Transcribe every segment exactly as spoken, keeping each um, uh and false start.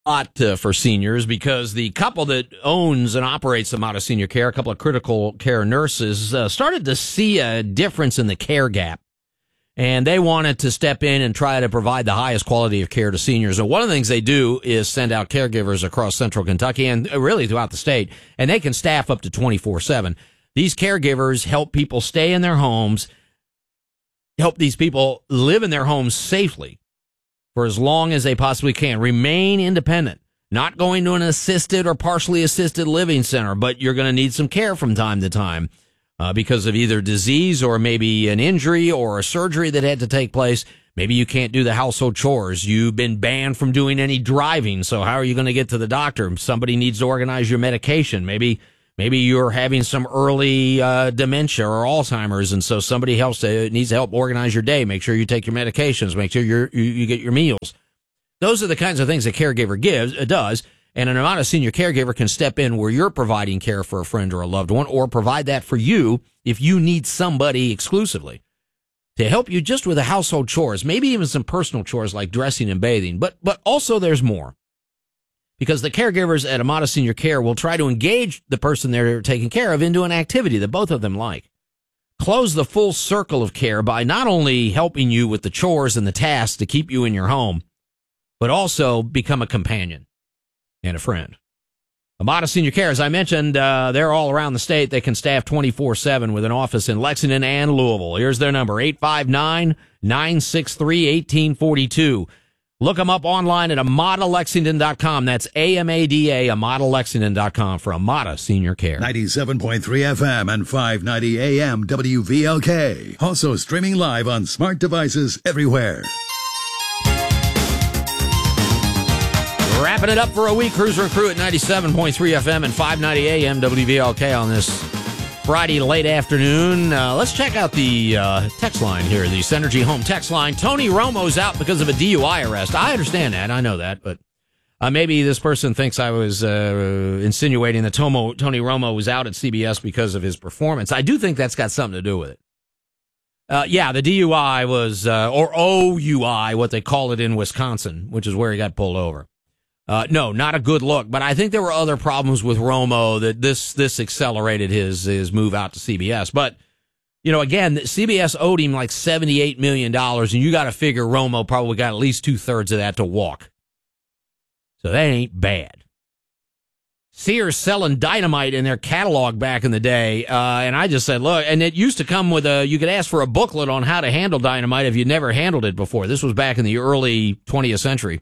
lot uh, for seniors because the couple that owns and operates Amada Senior Care, a couple of critical care nurses, uh, started to see a difference in the care gap. And they wanted to step in and try to provide the highest quality of care to seniors. And one of the things they do is send out caregivers across central Kentucky and really throughout the state. And they can staff up to twenty-four seven. These caregivers help people stay in their homes, help these people live in their homes safely for as long as they possibly can. Remain independent, not going to an assisted or partially assisted living center, but you're going to need some care from time to time. Uh, because of either disease or maybe an injury or a surgery that had to take place. Maybe you can't do the household chores. You've been banned from doing any driving. So how are you going to get to the doctor? Somebody needs to organize your medication. Maybe, maybe you're having some early, uh, dementia or Alzheimer's. And so somebody helps to, needs to help organize your day. Make sure you take your medications. Make sure you're, you, you get your meals. Those are the kinds of things a caregiver gives, uh, does. And an Amada Senior Caregiver can step in where you're providing care for a friend or a loved one, or provide that for you if you need somebody exclusively to help you just with the household chores, maybe even some personal chores like dressing and bathing. But but also there's more, because the caregivers at Amada Senior Care will try to engage the person they're taking care of into an activity that both of them like. Close the full circle of care by not only helping you with the chores and the tasks to keep you in your home, but also become a companion and a friend. Amada Senior Care, as I mentioned, uh, they're all around the state. They can staff twenty-four seven with an office in Lexington and Louisville. Here's their number, eight five nine, nine six three, one eight four two. Look them up online at amada lexington dot com. That's A M A D A, amada lexington dot com for Amada Senior Care. ninety-seven point three F M and five ninety A M W V L K. Also streaming live on smart devices everywhere. Wrapping it up for a week, Cruiser and Crew at ninety-seven point three F M and five ninety A M W V L K on this Friday late afternoon. Uh, let's check out the uh, text line here, the Synergy Home text line. Tony Romo's out because of a D U I arrest. I understand that. I know that. But uh, maybe this person thinks I was uh, insinuating that Tomo, Tony Romo was out at C B S because of his performance. I do think that's got something to do with it. Uh, yeah, the D U I was, uh, or O U I, what they call it in Wisconsin, which is where he got pulled over. Uh, no, not a good look, but I think there were other problems with Romo that this, this accelerated his, his move out to C B S. But, you know, again, C B S owed him like seventy-eight million dollars, and you got to figure Romo probably got at least two thirds of that to walk. So that ain't bad. Sears selling dynamite in their catalog back in the day. Uh, and I just said, look, and it used to come with a, you could ask for a booklet on how to handle dynamite if you'd never handled it before. This was back in the early twentieth century.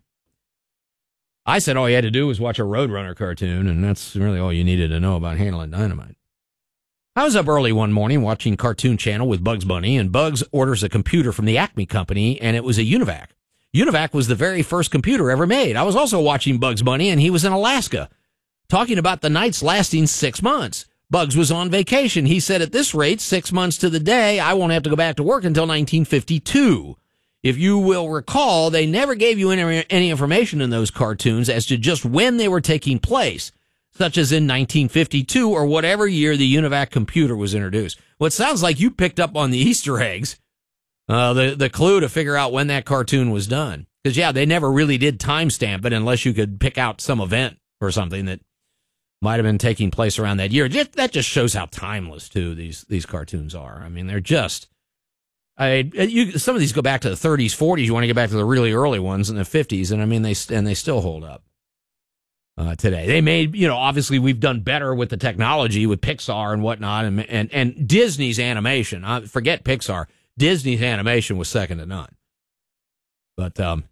I said all you had to do was watch a Roadrunner cartoon, and that's really all you needed to know about handling dynamite. I was up early one morning watching Cartoon Channel with Bugs Bunny, and Bugs orders a computer from the Acme Company, and it was a Univac. Univac was the very first computer ever made. I was also watching Bugs Bunny, and he was in Alaska, talking about the nights lasting six months. Bugs was on vacation. He said, at this rate, six months to the day, I won't have to go back to work until nineteen fifty-two. If you will recall, they never gave you any, any information in those cartoons as to just when they were taking place, such as in nineteen fifty-two or whatever year the Univac computer was introduced. Well, it sounds like you picked up on the Easter eggs, uh, the, the clue to figure out when that cartoon was done. Because, yeah, they never really did timestamp it unless you could pick out some event or something that might have been taking place around that year. Just, that just shows how timeless, too, these, these cartoons are. I mean, they're just... I, you, some of these go back to the thirties, forties. You want to get back to the really early ones in the fifties, and I mean, they and they still hold up uh, today. They made, you know, obviously we've done better with the technology with Pixar and whatnot, and and, and Disney's animation. I forget Pixar. Disney's animation was second to none. But um,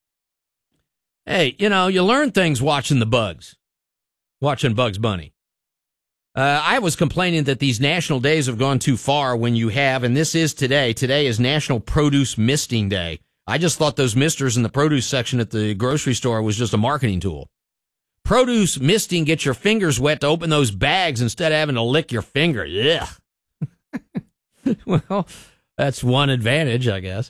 hey, you know, you learn things watching the Bugs, watching Bugs Bunny. Uh, I was complaining that these national days have gone too far when you have, and this is today. Today is National Produce Misting Day. I just thought those misters in the produce section at the grocery store was just a marketing tool. Produce misting gets your fingers wet to open those bags instead of having to lick your finger. Yeah. Well, that's one advantage, I guess.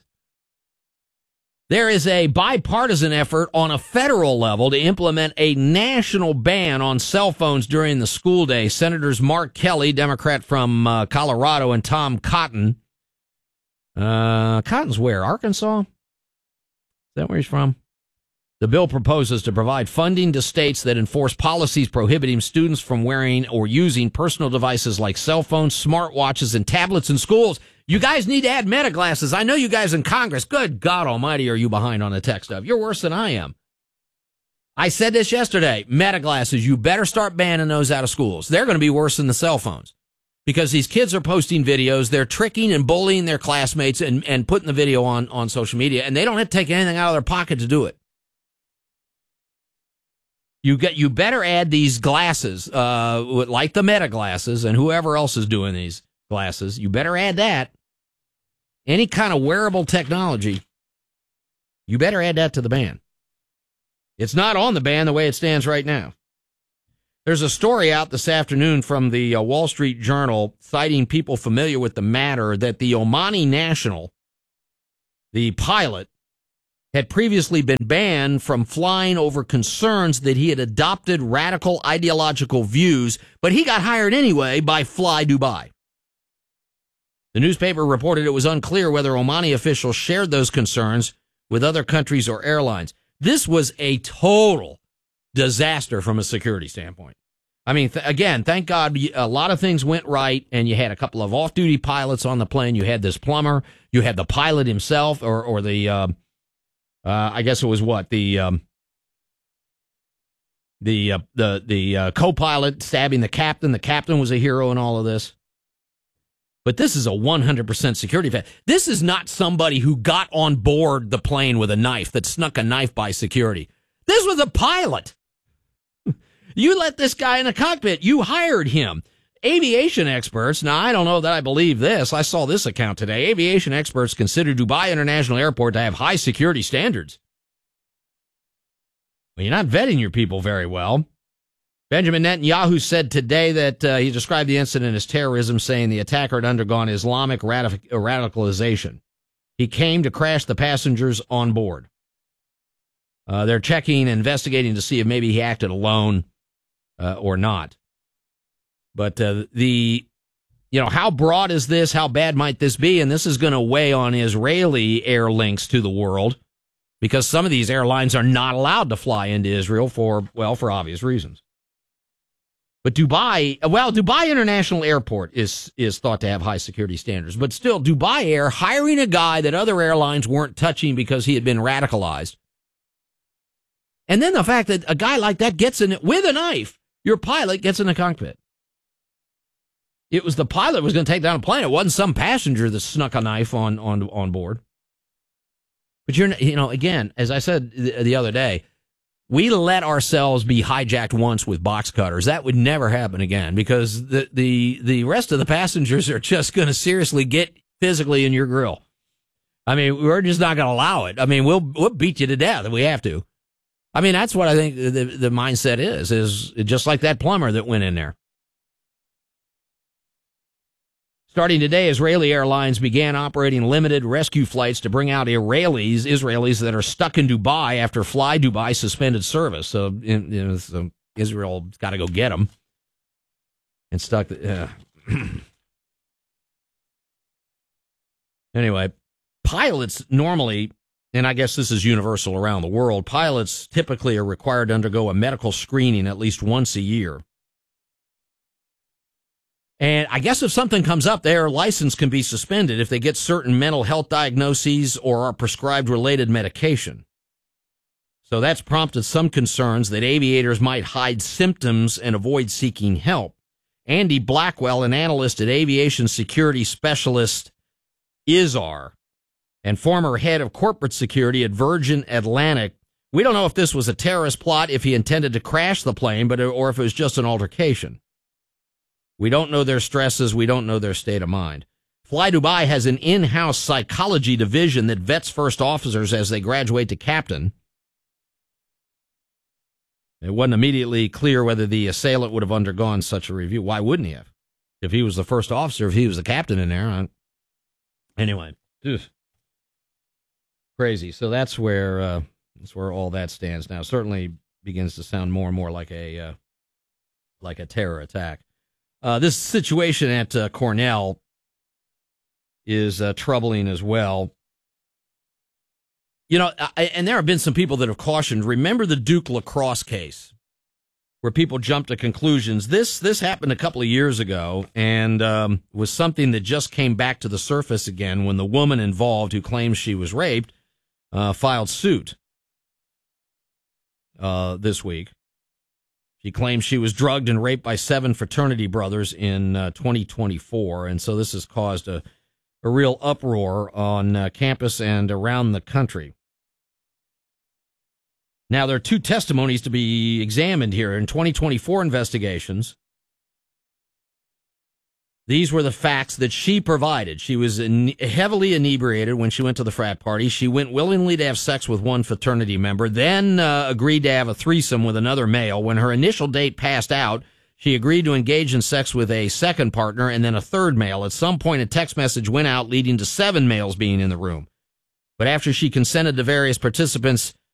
There is a bipartisan effort on a federal level to implement a national ban on cell phones during the school day. Senators Mark Kelly, Democrat from uh, Colorado, and Tom Cotton. Uh, Cotton's where? Arkansas? Is that where he's from? The bill proposes to provide funding to states that enforce policies prohibiting students from wearing or using personal devices like cell phones, smartwatches, and tablets in schools. You guys need to add meta glasses. I know you guys in Congress. Good God almighty, are you behind on the tech stuff? You're worse than I am. I said this yesterday. Meta glasses, you better start banning those out of schools. They're going to be worse than the cell phones because these kids are posting videos. They're tricking and bullying their classmates and, and putting the video on, on social media, and they don't have to take anything out of their pocket to do it. You get, you better add these glasses, uh, like the Meta glasses and whoever else is doing these glasses. You better add that. Any kind of wearable technology, you better add that to the ban. It's not on the ban the way it stands right now. There's a story out this afternoon from the uh, Wall Street Journal citing people familiar with the matter that the Omani national, the pilot, had previously been banned from flying over concerns that he had adopted radical ideological views, but he got hired anyway by Fly Dubai. The newspaper reported it was unclear whether Omani officials shared those concerns with other countries or airlines. This was a total disaster from a security standpoint. I mean, th- again, thank God a lot of things went right, and you had a couple of off-duty pilots on the plane. You had this plumber. You had the pilot himself, or, or the... Uh, Uh, I guess it was what the um, the uh, the the uh, co-pilot stabbing the captain. The captain was a hero in all of this. But this is a one hundred percent security fact. This is not somebody who got on board the plane with a knife, that snuck a knife by security. This was a pilot. You let this guy in the cockpit. You hired him. Aviation experts, now I don't know that I believe this. I saw this account today. Aviation experts consider Dubai International Airport to have high security standards. Well, you're not vetting your people very well. Benjamin Netanyahu said today that uh, he described the incident as terrorism, saying the attacker had undergone Islamic radic- radicalization. He came to crash the passengers on board. Uh, they're checking, investigating to see if maybe he acted alone uh, or not. But uh, the, you know, how broad is this? How bad might this be? And this is going to weigh on Israeli air links to the world, because some of these airlines are not allowed to fly into Israel for, well, for obvious reasons. But Dubai, well, Dubai International Airport is is thought to have high security standards. But still, Dubai Air hiring a guy that other airlines weren't touching because he had been radicalized. And then the fact that a guy like that gets in it with a knife, your pilot gets in the cockpit. It was the pilot who was going to take down a plane. It wasn't some passenger that snuck a knife on, on, on board. But you're, you know, again, as I said the, the other day, we let ourselves be hijacked once with box cutters. That would never happen again, because the, the, the rest of the passengers are just going to seriously get physically in your grill. I mean, we're just not going to allow it. I mean, we'll, we'll beat you to death if we have to. I mean, that's what I think the, the mindset is, is just like that plumber that went in there. Starting today, Israeli airlines began operating limited rescue flights to bring out Israelis, Israelis that are stuck in Dubai after Fly Dubai suspended service. So, you know, so Israel's got to go get them. And stuck. Uh. Anyway, pilots normally, and I guess this is universal around the world, pilots typically are required to undergo a medical screening at least once a year. And I guess if something comes up, their license can be suspended if they get certain mental health diagnoses or are prescribed related medication. So that's prompted some concerns that aviators might hide symptoms and avoid seeking help. Andy Blackwell, an analyst at aviation security specialist I S A R and former head of corporate security at Virgin Atlantic, we don't know if this was a terrorist plot, if he intended to crash the plane, but or if it was just an altercation. We don't know their stresses. We don't know their state of mind. Fly Dubai has an in-house psychology division that vets first officers as they graduate to captain. It wasn't immediately clear whether the assailant would have undergone such a review. Why wouldn't he have? If he was the first officer, if he was the captain in there. I... Anyway, ugh. Crazy. So that's where uh, that's where all that stands now. Certainly begins to sound more and more like a uh, like a terror attack. Uh, this situation at uh, Cornell is uh, troubling as well. You know, I, and there have been some people that have cautioned. Remember the Duke lacrosse case, where people jumped to conclusions. This this happened a couple of years ago, and um, was something that just came back to the surface again when the woman involved, who claims she was raped, uh, filed suit uh, this week. She claims she was drugged and raped by seven fraternity brothers in uh, twenty twenty-four, and so this has caused a, a real uproar on uh, campus and around the country. Now, there are two testimonies to be examined here in twenty twenty-four investigations. These were the facts that she provided. She was in, heavily inebriated when she went to the frat party. She went willingly to have sex with one fraternity member, then uh, agreed to have a threesome with another male. When her initial date passed out, she agreed to engage in sex with a second partner and then a third male. At some point, a text message went out leading to seven males being in the room. But after she consented to various participants